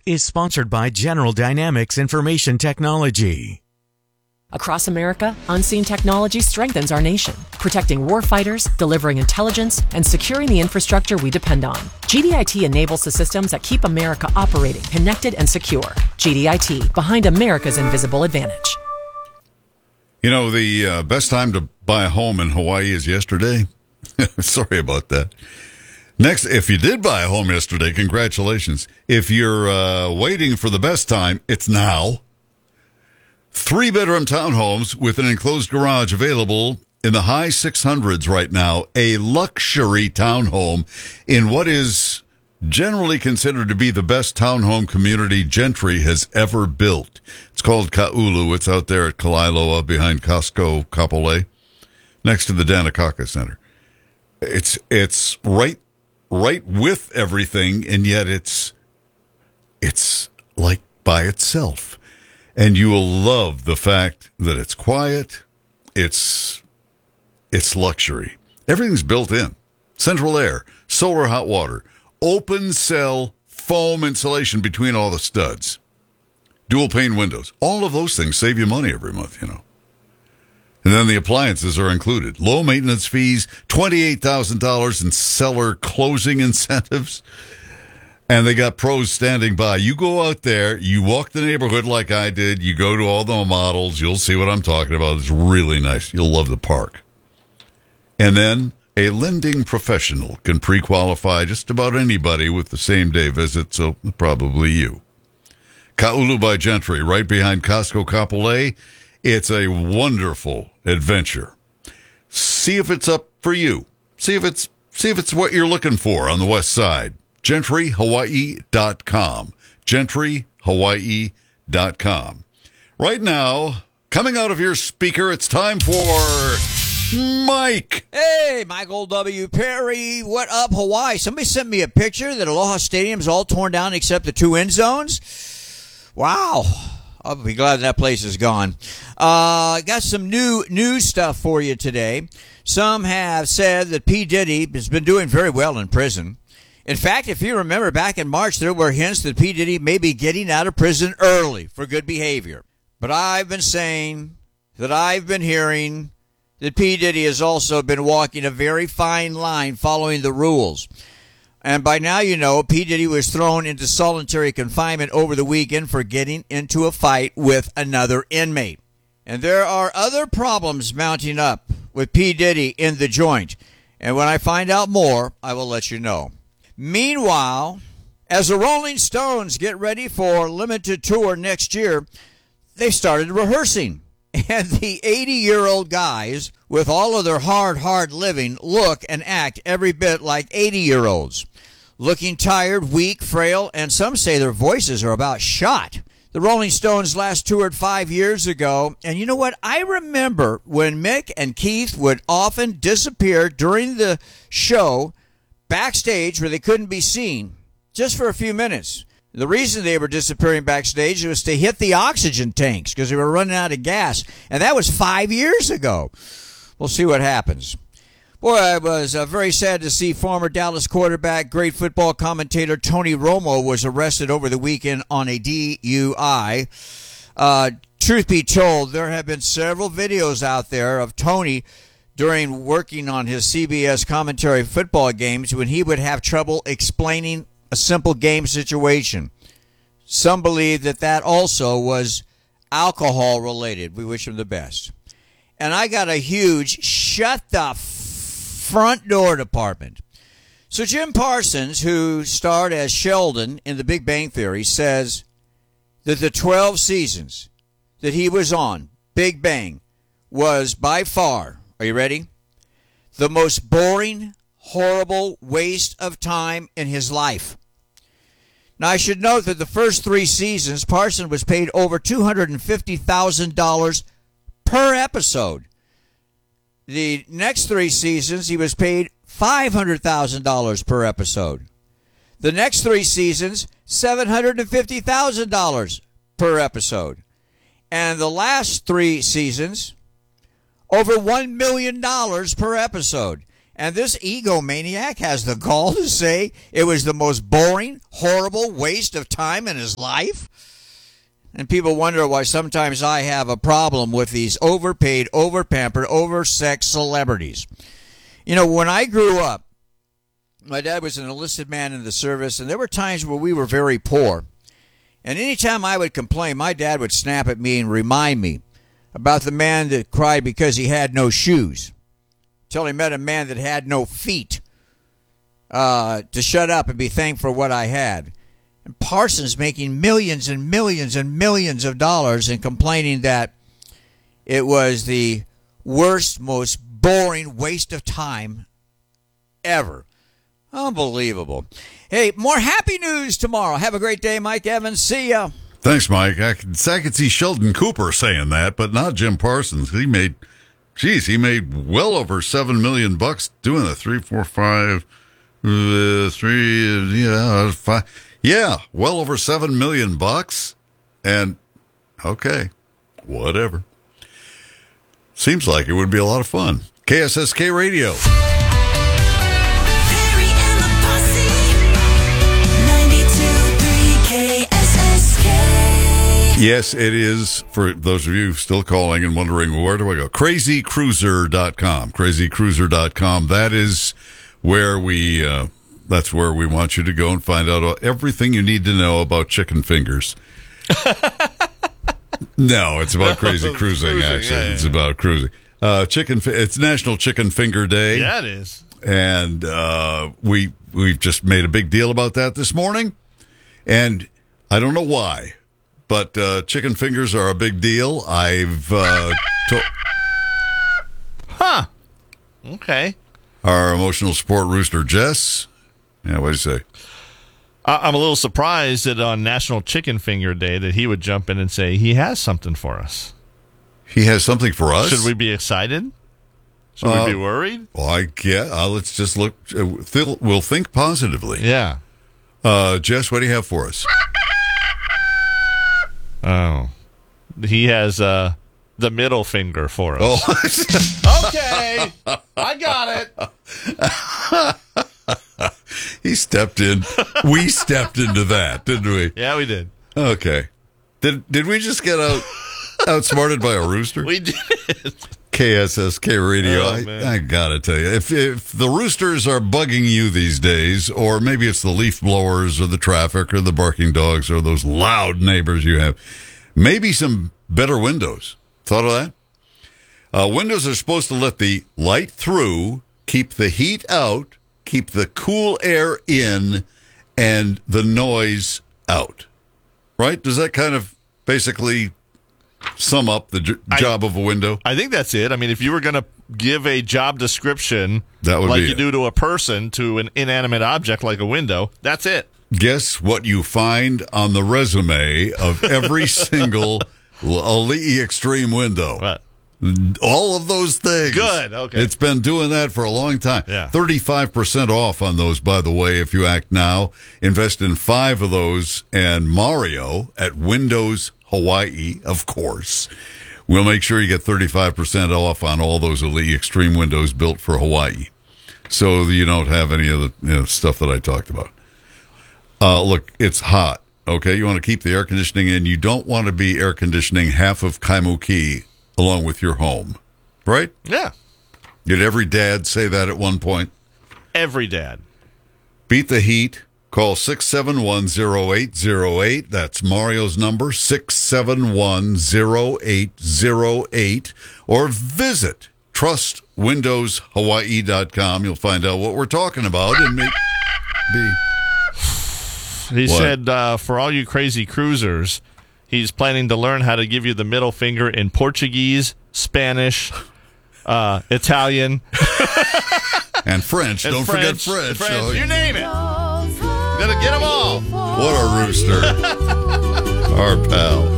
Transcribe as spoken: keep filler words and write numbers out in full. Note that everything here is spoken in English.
is sponsored by General Dynamics Information Technology. Across America, Unseen Technology strengthens our nation, protecting warfighters, delivering intelligence, and securing the infrastructure we depend on. G D I T enables the systems that keep America operating, connected, and secure. G D I T, behind America's invisible advantage. You know, the uh, best time to buy a home in Hawaii is yesterday. Sorry about that. Next, if you did buy a home yesterday, congratulations. If you're uh, waiting for the best time, it's now. Three-bedroom townhomes with an enclosed garage available in the high six hundreds right now. A luxury townhome in what is generally considered to be the best townhome community Gentry has ever built. It's called Ka'ulu. It's out there at Kalaeloa behind Costco Kapolei, next to the Daniakaka Center. It's it's right right with everything, and yet it's it's like by itself. And you will love the fact that it's quiet, it's it's luxury. Everything's built in. Central air, solar hot water, open cell foam insulation between all the studs, dual pane windows. All of those things save you money every month, you know. And then the appliances are included. Low maintenance fees, twenty-eight thousand dollars in seller closing incentives. And they got pros standing by. You go out there, you walk the neighborhood like I did, you go to all the models, you'll see what I'm talking about. It's really nice. You'll love the park. And then a lending professional can pre-qualify just about anybody with the same-day visit, so probably you. Ka'ulu by Gentry, right behind Costco Kapolei. It's a wonderful adventure. See if it's up for you. See if it's see if it's what you're looking for on the west side. Gentry Hawaii dot com. Gentry Hawaii dot com. Right now, coming out of your speaker, it's time for Mike. Hey, Michael W. Perry. What up, Hawaii? Somebody sent me a picture that Aloha Stadium's all torn down except the two end zones. Wow. I'll be glad that place is gone. Uh, got some new news stuff for you today. Some have said that P. Diddy has been doing very well in prison. In fact, if you remember back in March, there were hints that P. Diddy may be getting out of prison early for good behavior. But I've been saying that I've been hearing that P. Diddy has also been walking a very fine line following the rules. And by now, you know, P. Diddy was thrown into solitary confinement over the weekend for getting into a fight with another inmate. And there are other problems mounting up with P. Diddy in the joint. And when I find out more, I will let you know. Meanwhile, as the Rolling Stones get ready for limited tour next year, they started rehearsing. And the eighty-year-old guys, with all of their hard, hard living, look and act every bit like eighty-year-olds. Looking tired, weak, frail, and some say their voices are about shot. The Rolling Stones last toured five years ago, and you know what? I remember when Mick and Keith would often disappear during the show backstage where they couldn't be seen, just for a few minutes. The reason they were disappearing backstage was to hit the oxygen tanks because they were running out of gas, and that was five years ago. We'll see what happens. Boy, I was uh, very sad to see former Dallas quarterback, great football commentator Tony Romo was arrested over the weekend on a D U I. Uh, truth be told, there have been several videos out there of Tony during working on his C B S commentary football games when he would have trouble explaining a simple game situation. Some believe that that also was alcohol related. We wish him the best. And I got a huge shut the front door department. So Jim Parsons, who starred as Sheldon in The Big Bang Theory, says that the twelve seasons that he was on, Big Bang, was by far, are you ready? The most boring, horrible waste of time in his life. Now, I should note that the first three seasons, Parsons was paid over two hundred fifty thousand dollars per episode. The next three seasons, he was paid five hundred thousand dollars per episode. The next three seasons, seven hundred fifty thousand dollars per episode. And the last three seasons, over one million dollars per episode. And this egomaniac has the gall to say it was the most boring, horrible waste of time in his life. And people wonder why sometimes I have a problem with these overpaid, overpampered, oversexed celebrities. You know, when I grew up, my dad was an enlisted man in the service, and there were times where we were very poor. And anytime I would complain, my dad would snap at me and remind me about the man that cried because he had no shoes, till he met a man that had no feet, uh, to shut up and be thankful for what I had. And Parsons making millions and millions and millions of dollars and complaining that it was the worst, most boring waste of time ever. Unbelievable. Hey, more happy news tomorrow. Have a great day, Mike Evans. See ya. Thanks, Mike. I could, I could see Sheldon Cooper saying that, but not Jim Parsons. He made, geez, he made well over seven million bucks doing the three, four, five, uh, three, yeah, five. Yeah, well over seven million bucks. And, okay, whatever. Seems like it would be a lot of fun. K S S K Radio. Perry and the Posse. ninety-two point three K S S K. Yes, it is, for those of you still calling and wondering, where do I go? crazy cruiser dot com. crazy cruiser dot com. That is where we... Uh, That's where we want you to go and find out everything you need to know about chicken fingers. No, it's about crazy cruising, Cruising, actually. yeah, yeah. It's about cruising. Uh, chicken. It's National Chicken Finger Day. Yeah, it is. And uh, we, we've just made a big deal about that this morning. And I don't know why, but uh, chicken fingers are a big deal. I've... Uh, to- Huh. Okay. our emotional support rooster, Jess... Yeah, what do you say? I- I'm a little surprised that on National Chicken Finger Day that he would jump in and say he has something for us. He has something for us? Should we be excited? Should Uh, we be worried? Well, I get. Uh, let's just look. Uh, th- we'll think positively. Yeah. Uh, Jess, what do you have for us? Oh. He has uh, the middle finger for us. Oh, Okay. I got it. he stepped in. We stepped into that, didn't we? Yeah, we did. Okay. Did did we just get out outsmarted by a rooster? We did. K S S K Radio. Oh, I, man. I gotta tell you, if if the roosters are bugging you these days, or maybe it's the leaf blowers or the traffic or the barking dogs or those loud neighbors you have, maybe some better windows. Thought of that? Uh, windows are supposed to let the light through, keep the heat out, keep the cool air in, and the noise out. Right? Does that kind of basically sum up the j- I- job of a window? I think that's it. I mean, if you were going to give a job description That would like be you it. do to a person to an inanimate object like a window, that's it. Guess what you find on the resume of every single Elite Extreme window? What? All of those things. Good, okay. It's been doing that for a long time. Yeah. thirty-five percent off on those, by the way, if you act now. Invest in five of those and Mario at Windows Hawaii, of course. We'll make sure you get thirty-five percent off on all those Elite Extreme windows built for Hawaii. So you don't have any of the you know, stuff that I talked about. Uh, look, it's hot. Okay, you want to keep the air conditioning in. You don't want to be air conditioning half of Kaimuki along with your home, right? Yeah. Did every dad say that at one point? Every dad. Beat the heat. Call six seven one, zero eight zero eight. That's Mario's number, six seven one, zero eight zero eight. Or visit trust windows hawaii dot com. You'll find out what we're talking about and maybe be... He What? said, uh, for all you crazy cruisers, he's planning to learn how to give you the middle finger in Portuguese, Spanish, uh, Italian, And French. and Don't French. forget French. French. Oh, You name it. Gonna get them all. what a rooster. Our pal.